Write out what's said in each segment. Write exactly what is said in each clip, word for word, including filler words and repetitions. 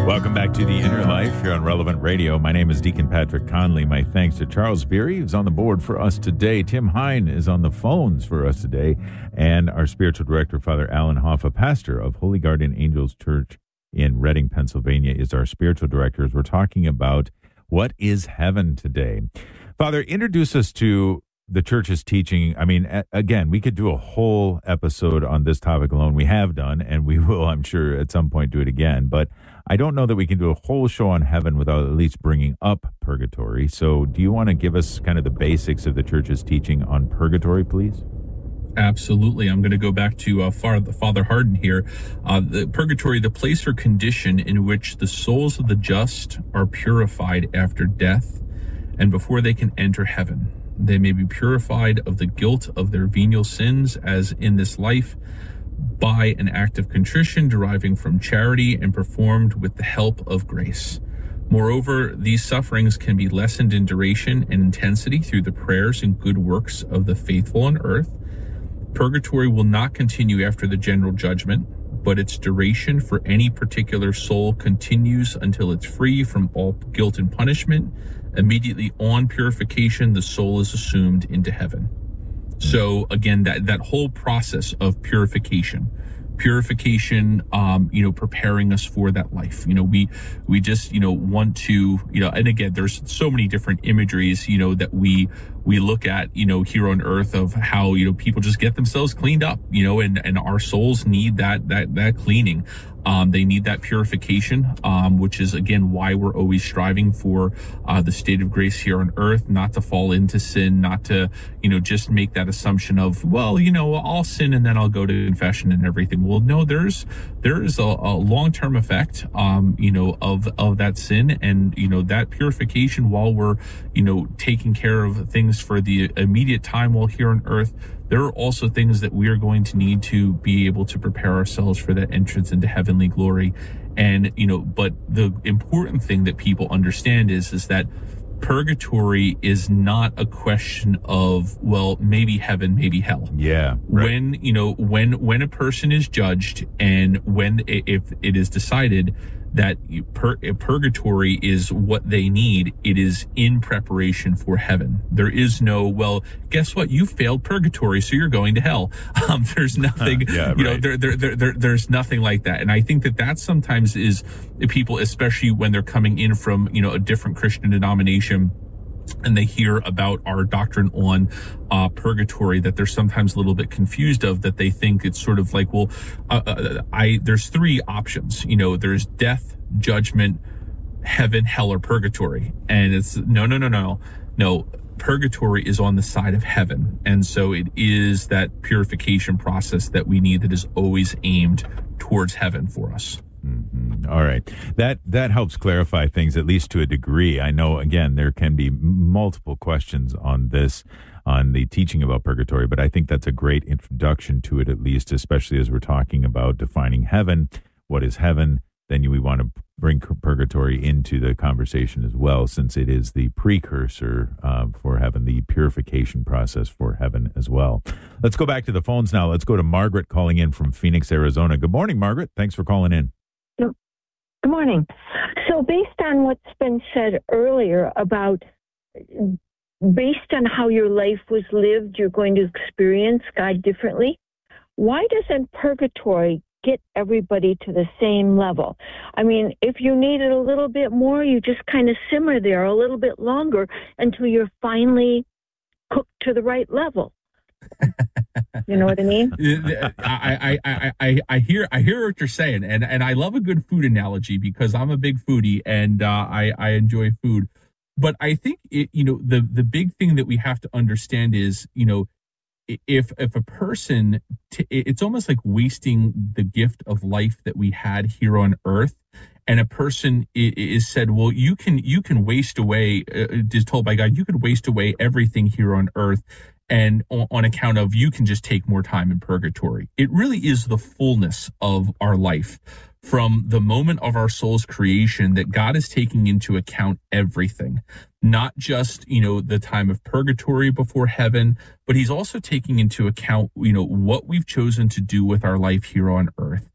Welcome back to The Inner Life here on Relevant Radio. My name is Deacon Patrick Conley. My thanks to Charles Beery, who's on the board for us today. Tim Hine is on the phones for us today. And our spiritual director, Father Alan Hoffa, pastor of Holy Guardian Angels Church in Reading, Pennsylvania, is our spiritual director as we're talking about what is heaven today. Father, introduce us to the church's teaching. I mean, a- again, we could do a whole episode on this topic alone. We have done, and we will, I'm sure, at some point do it again. But I don't know that we can do a whole show on heaven without at least bringing up purgatory. So do you want to give us kind of the basics of the church's teaching on purgatory, please? Absolutely. I'm going to go back to uh, Father Hardon here. Uh, the purgatory, the place or condition in which the souls of the just are purified after death and before they can enter heaven. They may be purified of the guilt of their venial sins as in this life by an act of contrition deriving from charity and performed with the help of grace. Moreover, these sufferings can be lessened in duration and intensity through the prayers and good works of the faithful on earth. Purgatory will not continue after the general judgment, but its duration for any particular soul continues until it's free from all guilt and punishment. Immediately on purification, the soul is assumed into heaven. So again, that, that whole process of purification, purification, um, you know, preparing us for that life. You know, we, we just, you know, want to, you know, and again, there's so many different imageries, you know, that we, we look at, you know, here on earth of how, you know, people just get themselves cleaned up, you know, and, and our souls need that, that, that cleaning. Um, they need that purification, um, which is, again, why we're always striving for uh, the state of grace here on earth, not to fall into sin, not to, you know, just make that assumption of, well, you know, I'll sin and then I'll go to confession and everything. Well, no, there's there's a, a long-term effect, um, you know, of, of that sin and, you know, that purification while we're, you know, taking care of things for the immediate time while here on earth. There are also things that we are going to need to be able to prepare ourselves for that entrance into heavenly glory. And, you know, but the important thing that people understand is, is that purgatory is not a question of, well, maybe heaven, maybe hell. Yeah. Right. When, you know, when, when a person is judged and when, if it is decided that pur- purgatory is what they need, it is in preparation for heaven. There is no, well, guess what? You failed purgatory, so you're going to hell. Um, there's nothing, yeah, you right. know, there, there, there, there, there's nothing like that. And I think that that sometimes is people, especially when they're coming in from, you know, a different Christian denomination, and they hear about our doctrine on uh, purgatory, that they're sometimes a little bit confused of, that they think it's sort of like, well, uh, uh, I there's three options. You know, there's death, judgment, heaven, hell, or purgatory. And it's no, no, no, no, no. Purgatory is on the side of heaven. And so it is that purification process that we need that is always aimed towards heaven for us. Mm-hmm. All right. That that helps clarify things, at least to a degree. I know, again, there can be multiple questions on this, on the teaching about purgatory, but I think that's a great introduction to it, at least, especially as we're talking about defining heaven. What is heaven? Then we want to bring purgatory into the conversation as well, since it is the precursor uh, for heaven, the purification process for heaven as well. Let's go back to the phones now. Let's go to Margaret calling in from Phoenix, Arizona. Good morning, Margaret. Thanks for calling in. Good morning. So based on what's been said earlier about, based on how your life was lived, you're going to experience God differently, why doesn't purgatory get everybody to the same level? I mean, if you needed a little bit more, you just kind of simmer there a little bit longer until you're finally cooked to the right level. You know what I mean? I, I, I, I, I hear I hear what you're saying, and, and I love a good food analogy because I'm a big foodie and uh, I, I enjoy food. But I think it, you know, the the big thing that we have to understand is, you know, if if a person, t- it's almost like wasting the gift of life that we had here on earth. And a person is said, well, you can you can waste away, uh, is told by God, you could waste away everything here on earth. And on account of you can just take more time in purgatory. It really is the fullness of our life from the moment of our soul's creation that God is taking into account everything, not just, you know, the time of purgatory before heaven, but he's also taking into account, you know, what we've chosen to do with our life here on earth.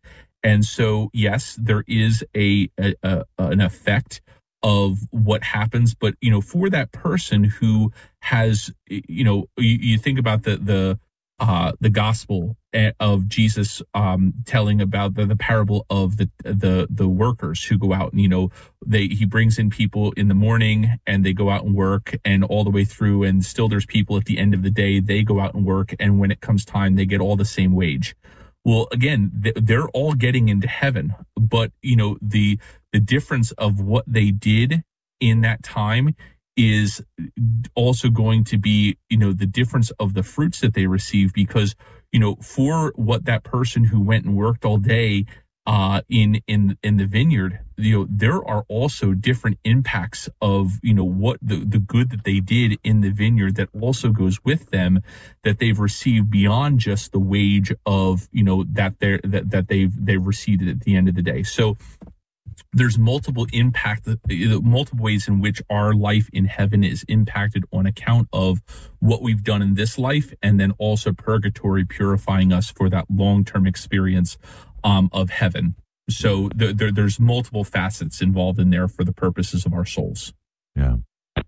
And so, yes, there is a, a, a an effect of what happens, but you know, for that person who has, you know, you, you think about the the uh, the gospel of Jesus um, telling about the, the parable of the the the workers who go out and, you know, they he brings in people in the morning and they go out and work, and all the way through, and still there's people at the end of the day, they go out and work, and when it comes time, they get all the same wage. Well, again, they're all getting into heaven, but you know, the the difference of what they did in that time is also going to be, you know, the difference of the fruits that they receive, because, you know, for what that person who went and worked all day uh, in in in the vineyard, you know, there are also different impacts of, you know, what the, the good that they did in the vineyard that also goes with them, that they've received beyond just the wage of, you know, that they're that, that they've they've received at the end of the day. So there's multiple impact, multiple ways in which our life in heaven is impacted on account of what we've done in this life, and then also purgatory purifying us for that long-term experience um, of heaven. So there, there, there's multiple facets involved in there for the purposes of our souls. Yeah.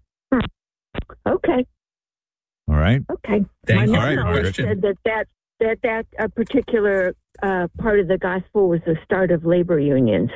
Okay. All right. Okay. Thank My you. All right, mom Margaret. said that that that that a particular uh, part of the gospel was the start of labor unions.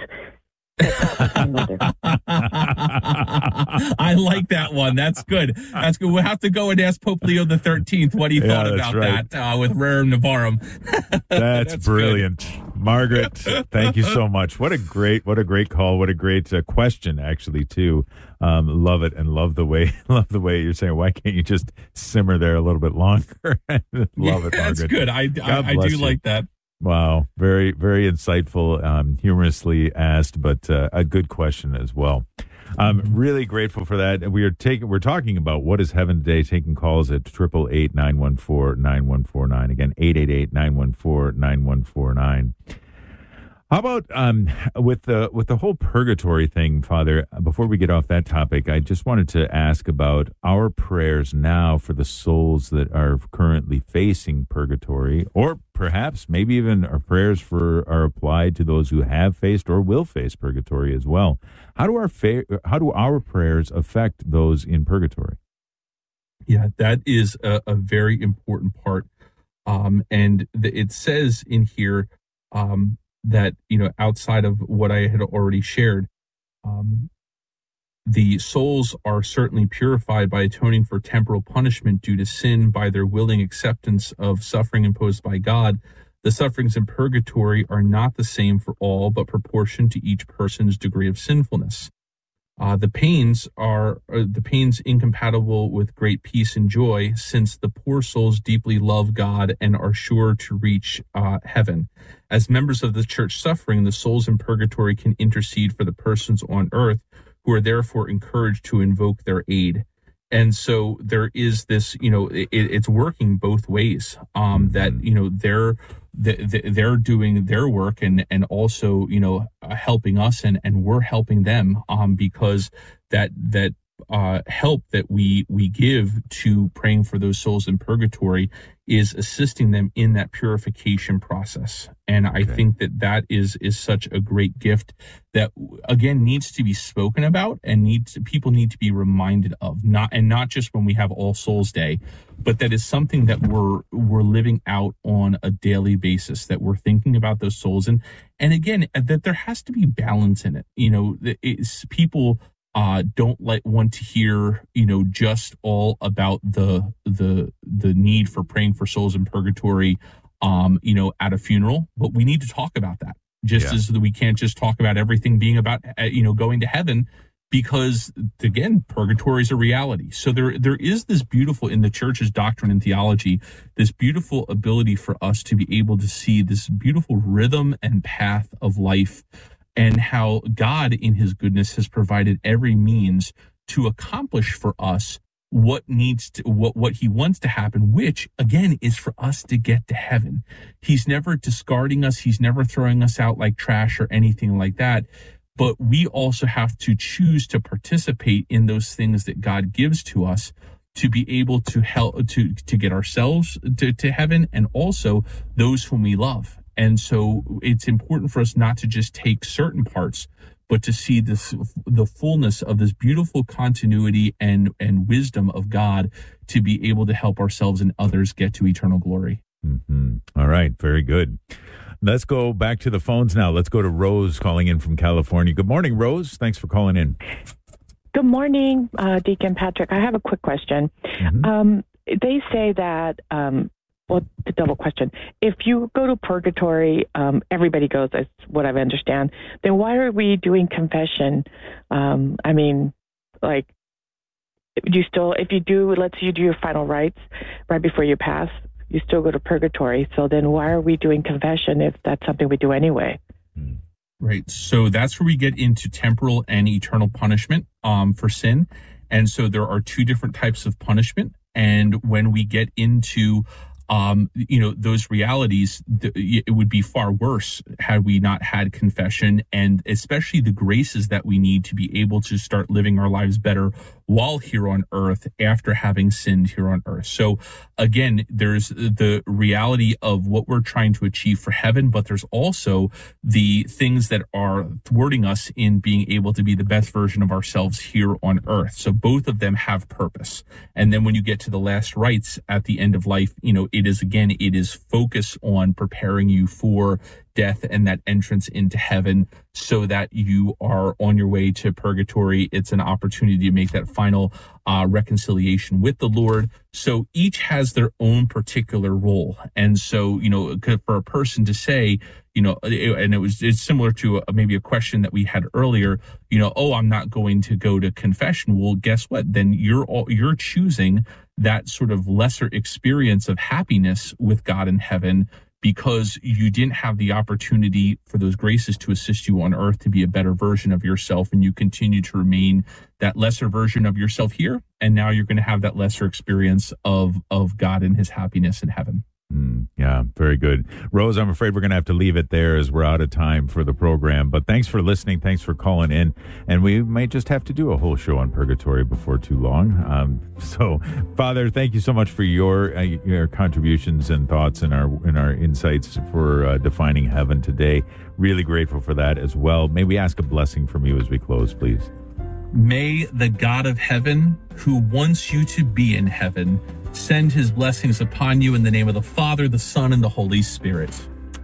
I like that one. That's good. That's good. We'll have to go and ask Pope Leo the thirteenth what he Yeah, thought that's about right. that uh, with Rerum Novarum. That's, That's brilliant. Margaret, thank you so much. What a great, what a great call. What a great uh, question, actually, too. Um, love it, and love the way, love the way you're saying, why can't you just simmer there a little bit longer? Love Yeah, it, Margaret. that's good. I, I, I bless do you. like that. Wow, very, very insightful, um, humorously asked, but uh, a good question as well. I'm really grateful for that. We are taking, we're talking about what is heaven today. Taking calls at triple eight nine one four nine one four nine. Again, eight eight eight nine one four nine one four nine. How about um, with the with the whole purgatory thing, Father? Before we get off that topic, I just wanted to ask about our prayers now for the souls that are currently facing purgatory, or perhaps maybe even our prayers for are applied to those who have faced or will face purgatory as well. How do our fa- how do our prayers affect those in purgatory? Yeah, that is a, a very important part, um, and the, it says in here. Um, that, you know, outside of what I had already shared, um, the souls are certainly purified by atoning for temporal punishment due to sin by their willing acceptance of suffering imposed by God. The sufferings in purgatory are not the same for all, but proportioned to each person's degree of sinfulness. Uh, the pains are, are the pains incompatible with great peace and joy, since the poor souls deeply love God and are sure to reach uh, heaven. As members of the church suffering, the souls in purgatory can intercede for the persons on earth, who are therefore encouraged to invoke their aid. And so there is this, you know, it, it's working both ways. Um, that you know they're they're doing their work and and also, you know, helping us, and and we're helping them. Um, because that that uh help that we we give to praying for those souls in purgatory is assisting them in that purification process. And I Okay. think that that is is such a great gift that, again, needs to be spoken about, and needs people need to be reminded of, not and not just when we have All Souls Day, but that is something that we're we're living out on a daily basis, that we're thinking about those souls. And and again, that there has to be balance in it. You know, it's people uh don't like want to hear, you know, just all about the the the need for praying for souls in purgatory um you know at a funeral, but we need to talk about that, just Yeah. as that we can't just talk about everything being about uh, you know going to heaven, because again, purgatory is a reality. So there there is this beautiful, in the church's doctrine and theology, this beautiful ability for us to be able to see this beautiful rhythm and path of life, and how God in his goodness has provided every means to accomplish for us what needs to, what, what he wants to happen, which again is for us to get to heaven. He's never discarding us. He's never throwing us out like trash or anything like that. But we also have to choose to participate in those things that God gives to us, to be able to help, to, to get ourselves to, to heaven, and also those whom we love. And so it's important for us not to just take certain parts, but to see this, the fullness of this beautiful continuity and, and wisdom of God to be able to help ourselves and others get to eternal glory. Mm-hmm. All right. Very good. Let's go back to the phones now. Let's go to Rose calling in from California. Good morning, Rose. Thanks for calling in. Good morning, uh, Deacon Patrick. I have a quick question. Mm-hmm. Um, they say that, um, well, the double question. If you go to purgatory, um, everybody goes, that's what I understand. Then why are we doing confession? Um, I mean, like, do you still, if you do, let's say you do your final rites right before you pass, you still go to purgatory. So then why are we doing confession if that's something we do anyway? Right. So that's where we get into temporal and eternal punishment um, for sin. And so there are two different types of punishment. And when we get into Um, you know, those realities, th- it would be far worse had we not had confession, and especially the graces that we need to be able to start living our lives better while here on earth after having sinned here on earth. So again, there's the reality of what we're trying to achieve for heaven, but there's also the things that are thwarting us in being able to be the best version of ourselves here on earth. So both of them have purpose. And then when you get to the last rites at the end of life, you know, it is again, it is focus on preparing you for death and that entrance into heaven so that you are on your way to purgatory. It's an opportunity to make that final uh, reconciliation with the Lord. So each has their own particular role. And so, you know, for a person to say, you know, and it was, it's similar to a, maybe a question that we had earlier, you know, oh, I'm not going to go to confession. Well, guess what? Then you're all, you're choosing that sort of lesser experience of happiness with God in heaven, because you didn't have the opportunity for those graces to assist you on earth to be a better version of yourself. And you continue to remain that lesser version of yourself here. And now you're going to have that lesser experience of, of God and his happiness in heaven. Mm, yeah, very good. Rose, I'm afraid we're going to have to leave it there as we're out of time for the program. But thanks for listening. Thanks for calling in. And we might just have to do a whole show on purgatory before too long. Um, so, Father, thank you so much for your uh, your contributions and thoughts and our and our insights for uh, defining heaven today. Really grateful for that as well. May we ask a blessing from you as we close, please? May the God of heaven, who wants you to be in heaven, send his blessings upon you in the name of the Father, the Son, and the Holy Spirit.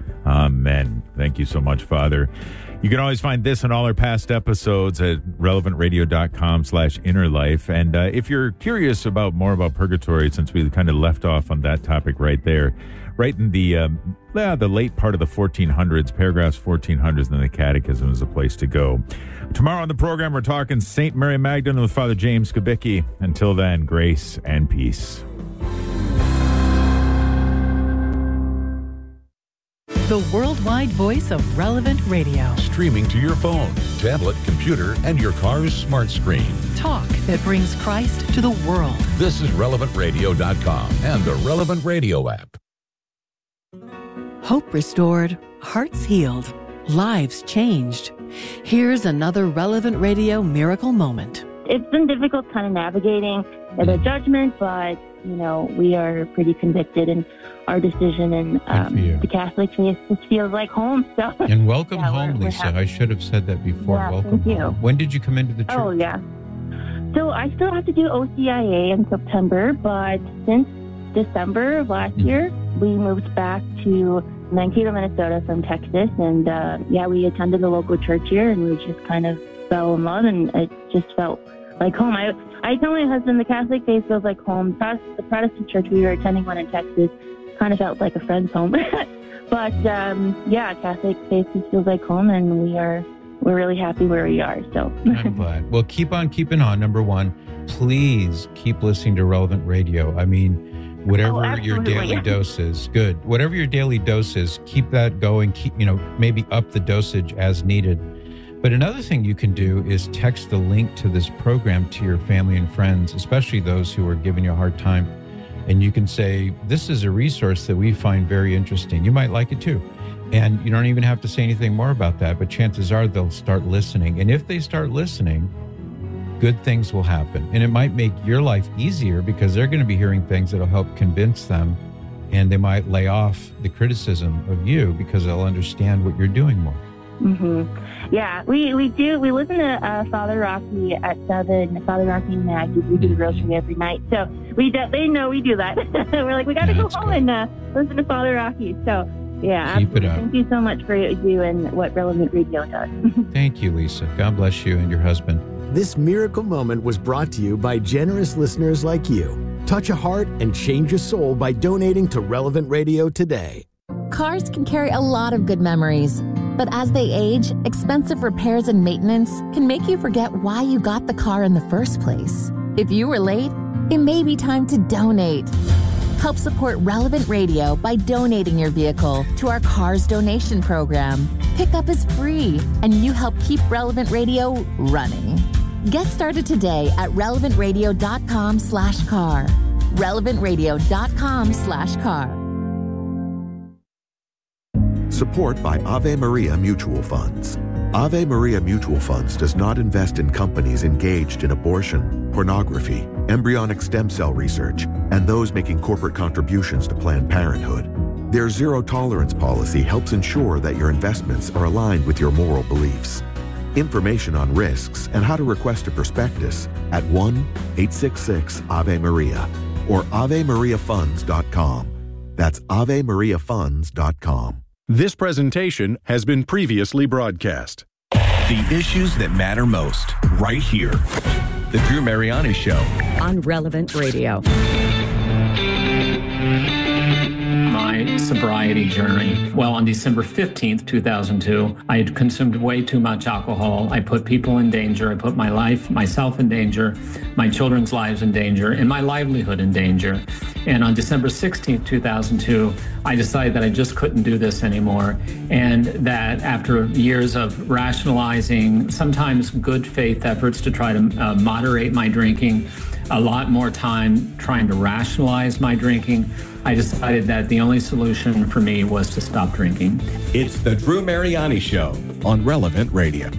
Amen. Thank you so much, Father. You can always find this and all our past episodes at relevantradio.com slash inner life. And uh, if you're curious about more about purgatory, since we kind of left off on that topic right there, right in the um, yeah, the late part of the fourteen hundreds, paragraphs fourteen hundreds in the Catechism is a place to go. Tomorrow on the program, we're talking Saint Mary Magdalene with Father James Kubicki. Until then, grace and peace. The worldwide voice of Relevant Radio. Streaming to your phone, tablet, computer, and your car's smart screen. Talk that brings Christ to the world. This is relevant radio dot com and the Relevant Radio app. Hope restored, hearts healed, lives changed. Here's another Relevant Radio miracle moment. It's been difficult kind of navigating the judgment, but, you know, we are pretty convicted in our decision, and um, the Catholic faith just feels like home. So. And welcome yeah, home, we're, we're Lisa. happy. I should have said that before. Yeah, welcome thank home. you. When did you come into the church? Oh, yeah. So I still have to do O C I A in September, but since December of last mm-hmm. year, we moved back to Mankato, Minnesota from Texas. And, uh, yeah, we attended the local church here, and we just kind of fell in love, and it just felt like home. I I tell my husband the Catholic faith feels like home. The Protestant church, we were attending one in Texas, kind of felt like a friend's home. But, um, yeah, Catholic faith just feels like home, and we are we're really happy where we are. So I'm glad. Well, keep on keeping on. Number one, please keep listening to Relevant Radio. I mean, whatever oh, your daily dose is, good. Whatever your daily dose is, keep that going. Keep, you know, maybe up the dosage as needed. But another thing you can do is text the link to this program to your family and friends, especially those who are giving you a hard time. And you can say, this is a resource that we find very interesting. You might like it too. And you don't even have to say anything more about that, but chances are they'll start listening. And if they start listening, good things will happen. And it might make your life easier because they're going to be hearing things that'll help convince them and they might lay off the criticism of you because they'll understand what you're doing more. Mm-hmm. Yeah, we, we do. We listen to uh, Father Rocky at seven. Father Rocky and Maggie. We do the rosary every night. So we do, they know we do that. We're like, we got to go home good. and uh, listen to Father Rocky. So yeah, keep it up. Thank you so much for what you do and what Relevant Radio does. Thank you, Lisa. God bless you and your husband. This miracle moment was brought to you by generous listeners like you. Touch a heart and change a soul by donating to Relevant Radio today. Cars can carry a lot of good memories, but as they age, expensive repairs and maintenance can make you forget why you got the car in the first place. If you were late, it may be time to donate. Help support Relevant Radio by donating your vehicle to our Cars Donation Program. Pickup is free, and you help keep Relevant Radio running. Get started today at relevantradio.com slash car. relevantradio.com slash car. Support by Ave Maria Mutual Funds. Ave Maria Mutual Funds does not invest in companies engaged in abortion, pornography, embryonic stem cell research, and those making corporate contributions to Planned Parenthood. Their zero-tolerance policy helps ensure that your investments are aligned with your moral beliefs. Information on risks and how to request a prospectus at one eight six six Ave Maria or ave maria funds dot com. That's ave maria funds dot com. This presentation has been previously broadcast. The issues that matter most, right here. The Drew Mariani Show. On Relevant Radio. My sobriety journey. Well, on December fifteenth, two thousand two, I had consumed way too much alcohol. I put people in danger. I put my life, myself in danger, my children's lives in danger, and my livelihood in danger. And on December sixteenth, two thousand two, I decided that I just couldn't do this anymore. And that after years of rationalizing, sometimes good faith efforts to try to uh, moderate my drinking, a lot more time trying to rationalize my drinking, I decided that the only solution for me was to stop drinking. It's the Drew Mariani Show on Relevant Radio.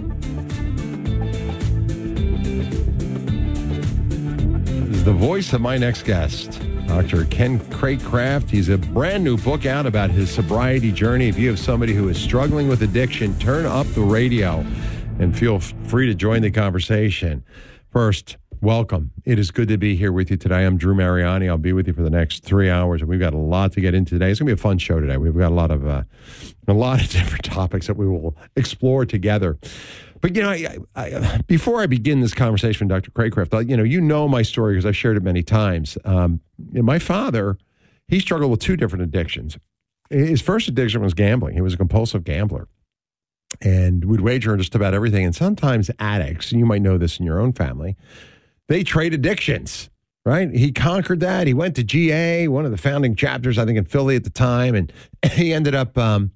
This is the voice of my next guest, Doctor Ken Craycraft. He's a brand new book out about his sobriety journey. If you have somebody who is struggling with addiction, turn up the radio and feel free to join the conversation. First, welcome. It is good to be here with you today. I'm Drew Mariani. I'll be with you for the next three hours, and we've got a lot to get into today. It's going to be a fun show today. We've got a lot of uh, a lot of different topics that we will explore together. But, you know, I, I, before I begin this conversation with Doctor Craycraft, you know, you know my story because I've shared it many times. Um, you know, my father, he struggled with two different addictions. His first addiction was gambling. He was a compulsive gambler. And we'd wager on just about everything. And sometimes addicts, and you might know this in your own family, they trade addictions, right? He conquered that. He went to G A, one of the founding chapters, I think, in Philly at the time, and he ended up um,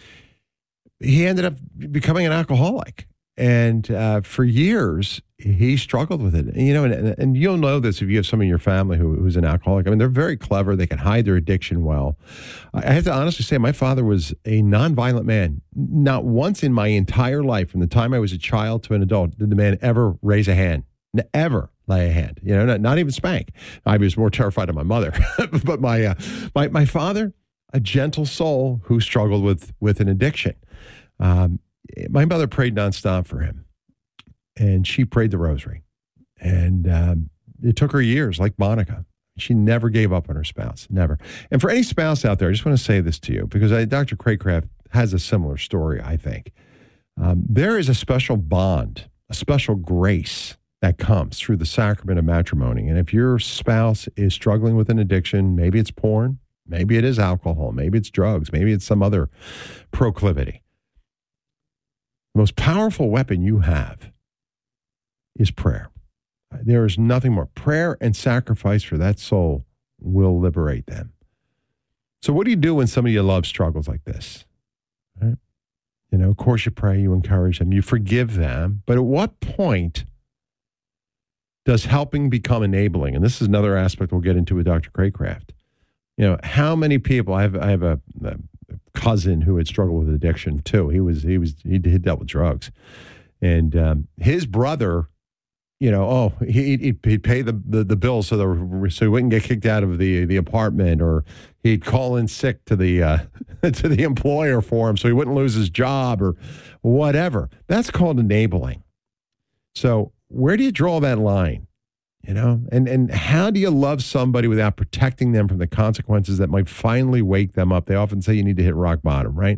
he ended up becoming an alcoholic. And uh, for years, he struggled with it. And, you know, and, and you'll know this if you have someone in your family who, who's an alcoholic. I mean, they're very clever. They can hide their addiction well. I have to honestly say, my father was a nonviolent man. Not once in my entire life, from the time I was a child to an adult, did the man ever raise a hand. Ever lay a hand, you know, not, not even spank. I was more terrified of my mother, but my, uh, my my father, a gentle soul who struggled with with an addiction. Um, my mother prayed nonstop for him, and she prayed the rosary, and um, it took her years, like Monica. She never gave up on her spouse, never. And for any spouse out there, I just want to say this to you because I, Doctor Craycraft has a similar story. I think um, there is a special bond, a special grace that comes through the sacrament of matrimony. And if your spouse is struggling with an addiction, maybe it's porn, maybe it is alcohol, maybe it's drugs, maybe it's some other proclivity. The most powerful weapon you have is prayer. There is nothing more. Prayer and sacrifice for that soul will liberate them. So what do you do when somebody you love struggles like this? Right? You know, of course you pray, you encourage them, you forgive them. But at what point does helping become enabling? And this is another aspect we'll get into with Doctor Craycraft. You know, how many people, I have I have a, a cousin who had struggled with addiction too. He was, he was, he, he dealt with drugs. And um, his brother you know, oh, he, he'd, he'd pay the, the, the bill so, the, so he wouldn't get kicked out of the, the apartment, or he'd call in sick to the uh, to the employer for him so he wouldn't lose his job or whatever. That's called enabling. So where do you draw that line? You know, and, and how do you love somebody without protecting them from the consequences that might finally wake them up? They often say you need to hit rock bottom, right?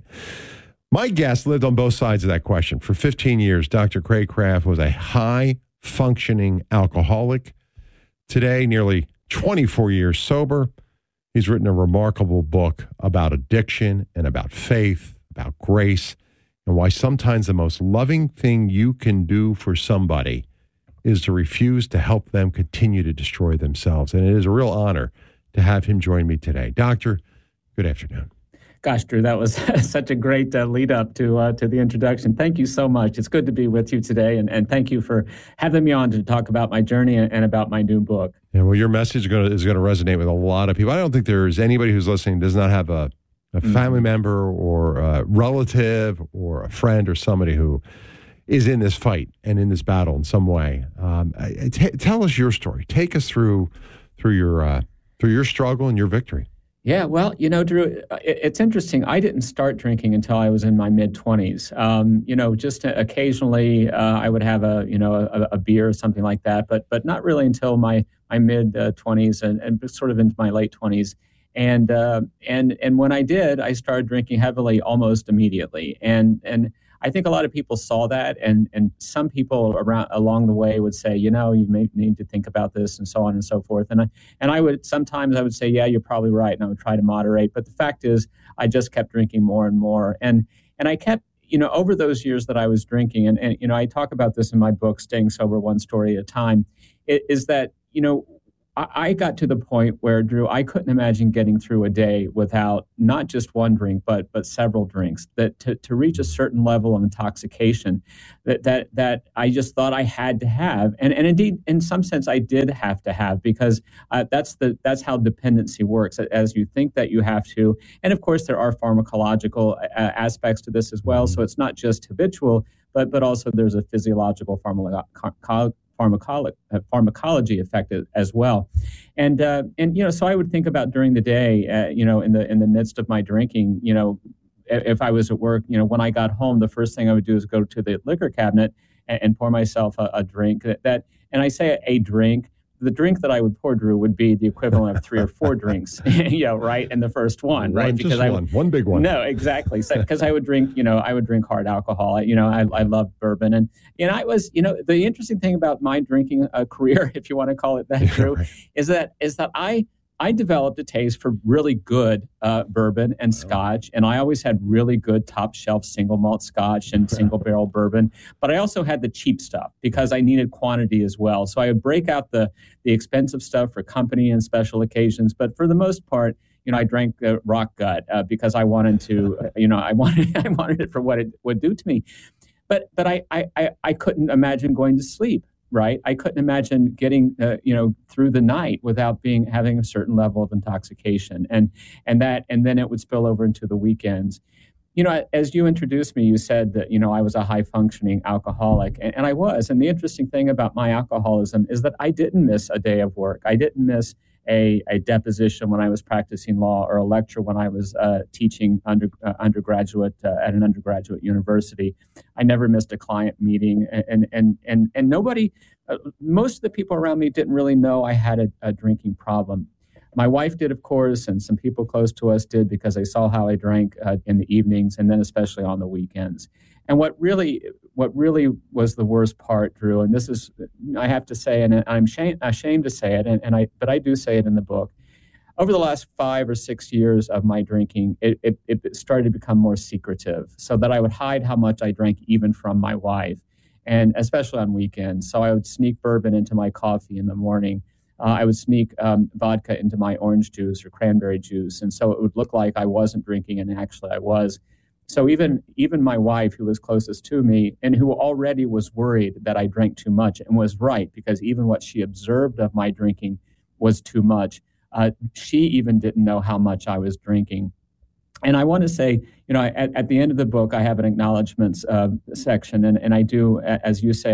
My guest lived on both sides of that question. For fifteen years, Doctor Craig Kraft was a high-functioning alcoholic. Today, nearly twenty-four years sober, he's written a remarkable book about addiction and about faith, about grace, and why sometimes the most loving thing you can do for somebody is to refuse to help them continue to destroy themselves. And it is a real honor to have him join me today. Doctor, good afternoon. Gosh, Drew, that was such a great uh, lead up to uh, to the introduction. Thank you so much. It's good to be with you today, and, and thank you for having me on to talk about my journey and, and about my new book. Yeah, well, your message is going to is going to resonate with a lot of people. I don't think there's anybody who's listening does not have a, a family mm-hmm. member or a relative or a friend or somebody who is in this fight and in this battle in some way. Um, t- tell us your story. Take us through through your uh, through your struggle and your victory. Yeah, well, you know, Drew, it's interesting. I didn't start drinking until I was in my mid-twenties. Um, you know, just occasionally uh, I would have a, you know, a, a beer or something like that, but but not really until my my mid-twenties and, and sort of into my late twenties. And uh, and and when I did, I started drinking heavily almost immediately. And and I think a lot of people saw that, and and some people around along the way would say, you know, you may need to think about this, and so on and so forth. And I and I would sometimes I would say, yeah, you're probably right, and I would try to moderate. But the fact is, I just kept drinking more and more, and and I kept, you know, over those years that I was drinking, and and you know, I talk about this in my book, Staying Sober One Story at a Time, is that, you know, I got to the point where, Drew, I couldn't imagine getting through a day without not just one drink, but but several drinks. That to, to reach a certain level of intoxication, that that that I just thought I had to have, and and indeed, in some sense, I did have to have, because uh, that's the that's how dependency works. As you think that you have to, and of course, there are pharmacological uh, aspects to this as well. So it's not just habitual, but but also there's a physiological pharmacological. Pharmacology, pharmacology effect as well, and uh, and you know, so I would think about during the day, uh, you know, in the in the midst of my drinking, you know, if I was at work, you know, when I got home, the first thing I would do is go to the liquor cabinet and, and pour myself a, a drink. That, that, and I say a drink. The drink that I would pour, Drew, would be the equivalent of three or four drinks, you know, right? And the first one, right? One, because just I one, one big one. No, exactly. Because so, I would drink, you know, I would drink hard alcohol. I, you know, I, I love bourbon, and and I was, you know, the interesting thing about my drinking uh, career, if you want to call it that, Drew, right. is that is that I. I developed a taste for really good uh, bourbon and scotch, and I always had really good top shelf single malt scotch and single barrel bourbon. But I also had the cheap stuff because I needed quantity as well. So I would break out the the expensive stuff for company and special occasions. But for the most part, you know, I drank uh, Rock Gut uh, because I wanted to, uh, you know, I wanted I wanted it for what it would do to me. But but I I I couldn't imagine going to sleep. Right, I couldn't imagine getting, uh, you know, through the night without being having a certain level of intoxication, and and that, and then it would spill over into the weekends. You know, as you introduced me, you said that, you know, I was a high functioning alcoholic, and, and I was. And the interesting thing about my alcoholism is that I didn't miss a day of work. I didn't miss a, a deposition when I was practicing law, or a lecture when I was uh, teaching under, uh, undergraduate uh, at an undergraduate university. I never missed a client meeting, and and and and nobody, uh, most of the people around me didn't really know I had a, a drinking problem. My wife did, of course, and some people close to us did, because they saw how I drank uh, in the evenings, and then especially on the weekends. And what really, what really was the worst part, Drew, and this is, I have to say, and I'm shame, ashamed to say it, and, and I, but I do say it in the book. Over the last five or six years of my drinking, it, it, it started to become more secretive, so that I would hide how much I drank even from my wife, and especially on weekends. So I would sneak bourbon into my coffee in the morning. Uh, I would sneak um, vodka into my orange juice or cranberry juice, and so it would look like I wasn't drinking, and actually I was. So even even my wife, who was closest to me and who already was worried that I drank too much, and was right, because even what she observed of my drinking was too much, uh, she even didn't know how much I was drinking. And I want to say, you know, at, at the end of the book, I have an acknowledgments uh, section, and, and I do, as you say, I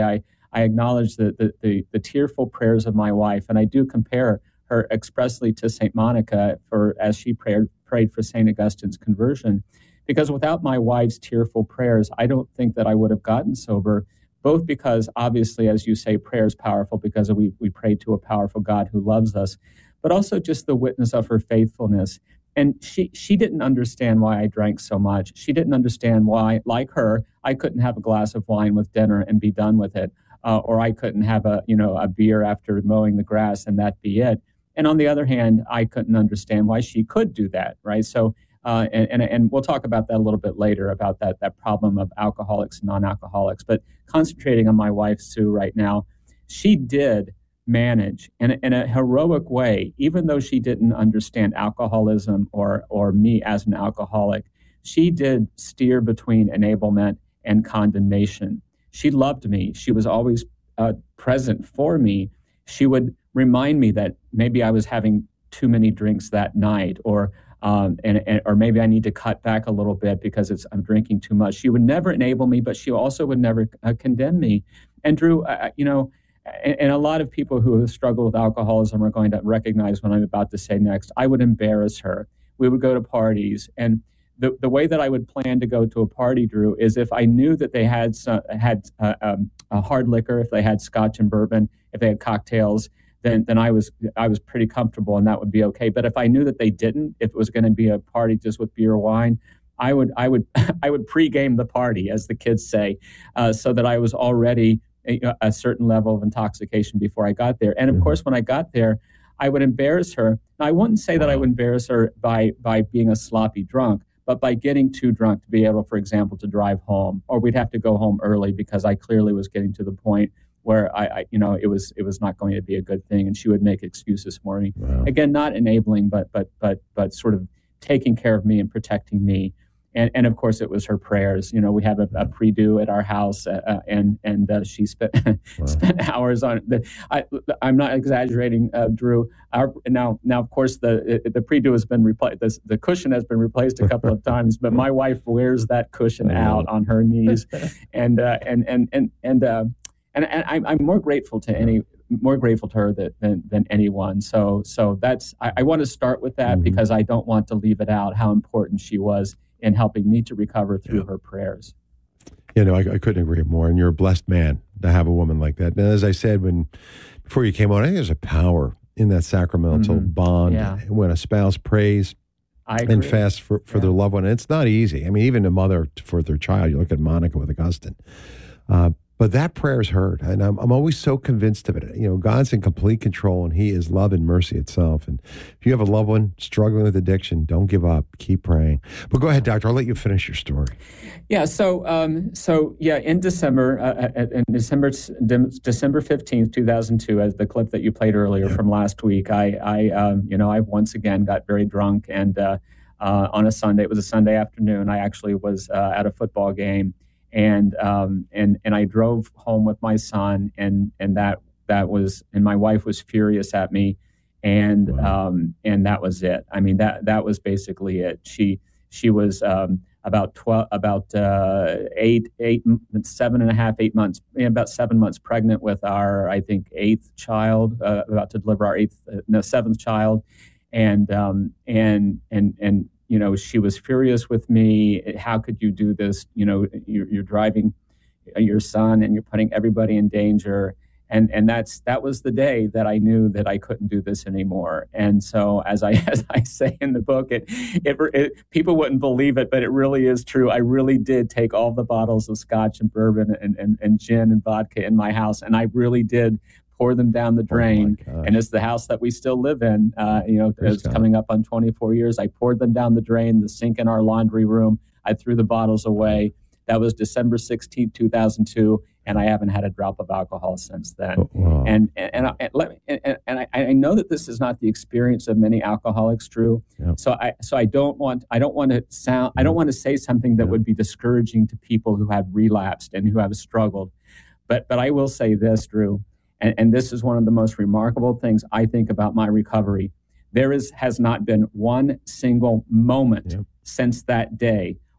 I acknowledge the, the, the, the tearful prayers of my wife, and I do compare her expressly to Saint Monica for as she prayed, prayed for Saint Augustine's conversion. Because without my wife's tearful prayers, I don't think that I would have gotten sober, both because, obviously, as you say, prayer is powerful because we, we pray to a powerful God who loves us, but also just the witness of her faithfulness. And she, she didn't understand why I drank so much. She didn't understand why, like her, I couldn't have a glass of wine with dinner and be done with it, uh, or I couldn't have a, you know, a beer after mowing the grass and that be it. And on the other hand, I couldn't understand why she could do that, right? So, uh, and, and and we'll talk about that a little bit later, about that that problem of alcoholics and non-alcoholics. But concentrating on my wife, Sue, right now, she did manage in a, in a heroic way, even though she didn't understand alcoholism or or me as an alcoholic. She did steer between enablement and condemnation. She loved me. She was always uh, present for me. She would remind me that maybe I was having too many drinks that night, or um, and, and or maybe I need to cut back a little bit because it's I'm drinking too much. She would never enable me, but she also would never uh, condemn me. And Drew, uh, you know, and, and a lot of people who have struggled with alcoholism are going to recognize what I'm about to say next. I would embarrass her. We would go to parties, and the the way that I would plan to go to a party, Drew, is if I knew that they had some, had uh, um, a hard liquor, if they had scotch and bourbon, if they had cocktails, then then I was I was pretty comfortable, and that would be okay. But if I knew that they didn't, if it was going to be a party just with beer or wine, I would I would I would pregame the party, as the kids say, uh, so that I was already a, a certain level of intoxication before I got there. And of course, when I got there, I would embarrass her. Now, I wouldn't say that I would embarrass her by by being a sloppy drunk, but by getting too drunk to be able, for example, to drive home, or we'd have to go home early because I clearly was getting to the point where I, I, you know, it was it was not going to be a good thing, and she would make excuses for me. Wow. Again, not enabling, but but but but sort of taking care of me and protecting me. And and of course, it was her prayers. You know, we have a, a pre-do at our house, uh, and and uh, she spent wow. spent hours on it. I I'm not exaggerating, uh, Drew. Our, now now of course the the pre-do has been replaced. The, the cushion has been replaced a couple of times, but my wife wears that cushion out on her knees, and uh, and and and and. Uh, And, and I'm, I'm more grateful to any, more grateful to her that, than than anyone. So so that's I, I want to start with that mm-hmm. because I don't want to leave it out how important she was in helping me to recover through yeah. her prayers. You know, I, I couldn't agree more. And you're a blessed man to have a woman like that. And as I said when before you came on, I think there's a power in that sacramental mm-hmm. bond yeah. when a spouse prays and fasts for, for yeah. their loved one. And it's not easy. I mean, even a mother for their child. You look at Monica with Augustine. Uh, But that prayer is heard, and I'm, I'm always so convinced of it. You know, God's in complete control, and He is love and mercy itself. And if you have a loved one struggling with addiction, don't give up. Keep praying. But go ahead, Doctor. I'll let you finish your story. Yeah. So, um, so yeah, in December, uh, in December, December fifteenth, two thousand two, as the clip that you played earlier yeah. from last week, I, I, um, you know, I once again got very drunk, and uh, uh, on a Sunday, it was a Sunday afternoon. I actually was uh, at a football game. And um and and I drove home with my son, and and that that was and my wife was furious at me, and wow. um and that was it. I mean that that was basically it. She she was um about twelve about uh eight eight seven and a half eight months about seven months pregnant with our I think eighth child, uh, about to deliver our eighth uh, no seventh child, and um and and and. You know, she was furious with me. How could you do this? You know, you're, you're driving your son and you're putting everybody in danger. And and that's that was the day that I knew that I couldn't do this anymore. And so, as I as I say in the book, it, it, it people wouldn't believe it, but it really is true. I really did take all the bottles of scotch and bourbon and, and, and gin and vodka in my house, and I really did pour them down the drain. Oh and it's the house that we still live in. Uh, you know, Praise it's God. Coming up on twenty-four years. I poured them down the drain, the sink in our laundry room. I threw the bottles away. That was December sixteenth, two thousand two, and I haven't had a drop of alcohol since then. Oh, wow. And and and, I, and let me and, and I, I know that this is not the experience of many alcoholics, Drew. Yeah. So I so I don't want I don't want to sound I don't want to say something that yeah. would be discouraging to people who have relapsed and who have struggled. But but I will say this, Drew. And, and this is one of the most remarkable things I think about my recovery. There is has not been one single moment yep. since that day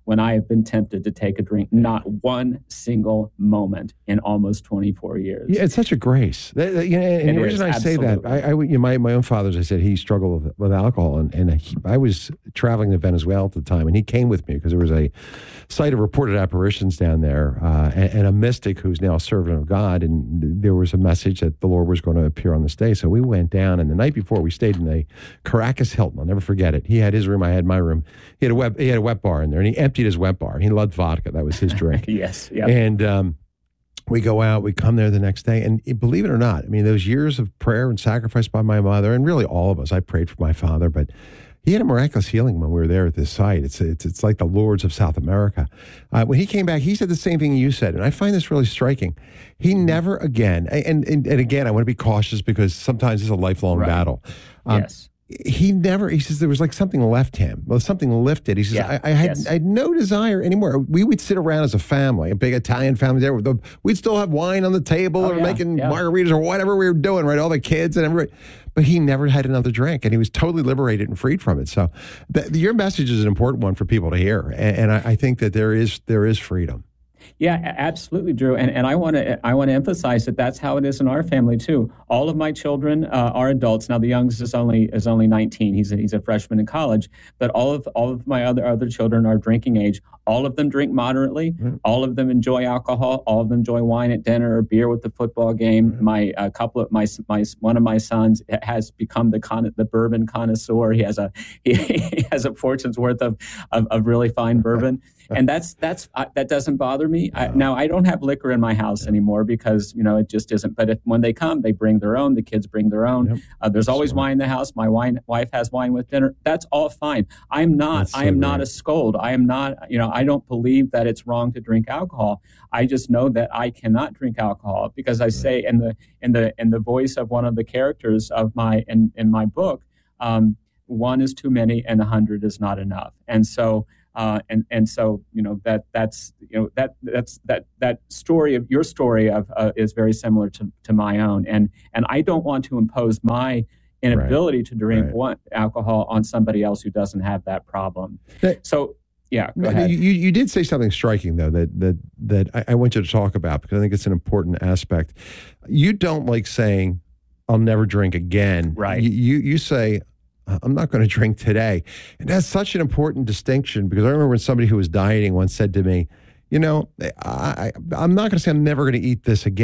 when I have been tempted to take a drink. Not one single moment in almost twenty-four years. Yeah, it's such a grace. That, that, you know, and It the is, reason I say that, absolutely. I, I you know, my, my own father, as I said, he struggled with, with alcohol, and, and he, I was traveling to Venezuela at the time, and he came with me because there was a site of reported apparitions down there, uh, and, and a mystic who's now a servant of God, and there was a message that the Lord was going to appear on this day. So we went down, and the night before, we stayed in a Caracas Hilton. I'll never forget it. He had his room, I had my room. He had a wet, he had a wet bar in there, and he emptied his wet bar. He loved vodka. That was his drink. Yes. Yep. And um, we go out, we come there the next day, and believe it or not, I mean, those years of prayer and sacrifice by my mother, and really all of us, I prayed for my father, but he had a miraculous healing when we were there at this site. It's it's, it's like the Lords of South America. Uh, when he came back, he said the same thing you said, and I find this really striking. He never again, and and, and again, I want to be cautious because sometimes it's a lifelong Right. battle. Um, Yes. He never, he says there was like something left him. Well, something lifted. He says, Yeah, I, I, had, yes. I had no desire anymore. We would sit around as a family, a big Italian family there. We'd still have wine on the table Oh, or yeah, making yeah. margaritas or whatever we were doing, right? All the kids and everybody. But he never had another drink, and he was totally liberated and freed from it. So th- your message is an important one for people to hear. And, and I, I think that there is there is freedom. Yeah, a- absolutely, Drew. And and I want to I want to emphasize that that's how it is in our family too. All of my children uh, are adults now. The youngest is only is only nineteen. He's a, he's a freshman in college. But all of all of my other other children are drinking age. All of them drink moderately. Mm-hmm. All of them enjoy alcohol. All of them enjoy wine at dinner or beer with the football game. Mm-hmm. My a couple of my my one of my sons has become the con- the bourbon connoisseur. He has a he, he has a fortune's worth of of, of really fine bourbon. And that's that's uh, that doesn't bother me. I, now I don't have liquor in my house anymore because you know it just isn't. But if, when they come, they bring their own. The kids bring their own. Yep. Uh, there's always wine in the house. My wine wife has wine with dinner. That's all fine. I'm not. That's so I am not great. a scold. I am not. You know. I don't believe that it's wrong to drink alcohol. I just know that I cannot drink alcohol because I say in the in the in the voice of one of the characters of my in in my book, um, one is too many and a hundred is not enough. And so. Uh, and and so you know that that's you know that that's that that story of your story of uh, is very similar to, to my own, and and I don't want to impose my inability Right. to drink Right. one alcohol on somebody else who doesn't have that problem. That- So yeah, go No, ahead. You, you did say something striking, though, that that that I, I want you to talk about because I think it's an important aspect. You don't like saying, "I'll never drink again." Right. You you, you say, "I'm not going to drink today," and that's such an important distinction because I remember when somebody who was dieting once said to me, "You know, I, I I'm not going to say I'm never going to eat this again."